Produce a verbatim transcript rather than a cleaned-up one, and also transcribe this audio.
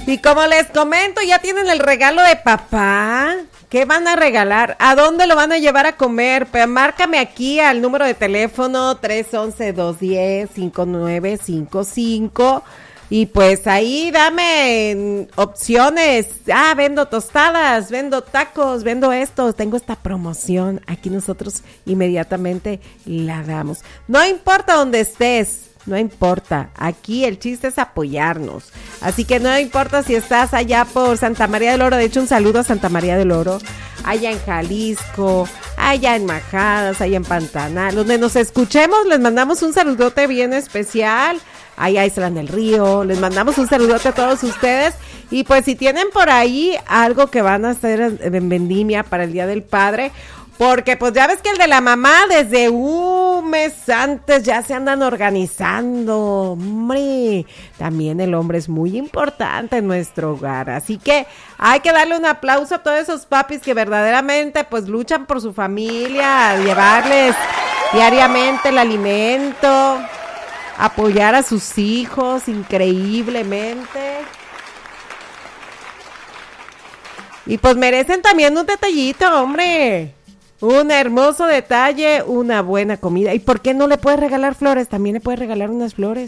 Y como les comento, ya tienen el regalo de papá. ¿Qué van a regalar? ¿A dónde lo van a llevar a comer? Pues márcame aquí al número de teléfono tres once, dos diez, cinco nueve cinco cinco. Y pues ahí dame opciones. Ah, vendo tostadas, vendo tacos, vendo esto. Tengo esta promoción. Aquí nosotros inmediatamente la damos. No importa dónde estés. No importa, aquí el chiste es apoyarnos, así que no importa si estás allá por Santa María del Oro. De hecho, un saludo a Santa María del Oro, allá en Jalisco, allá en Majadas, allá en Pantanal, donde nos escuchemos, les mandamos un saludote bien especial, allá a Isla del Río, les mandamos un saludote a todos ustedes, y pues si tienen por ahí algo que van a hacer en vendimia para el Día del Padre, porque pues ya ves que el de la mamá desde un mes antes ya se andan organizando, hombre, también el hombre es muy importante en nuestro hogar, así que hay que darle un aplauso a todos esos papis que verdaderamente pues luchan por su familia, llevarles diariamente el alimento, apoyar a sus hijos increíblemente. Y pues merecen también un detallito, hombre. Un hermoso detalle, una buena comida. ¿Y por qué no le puedes regalar flores? También le puedes regalar unas flores.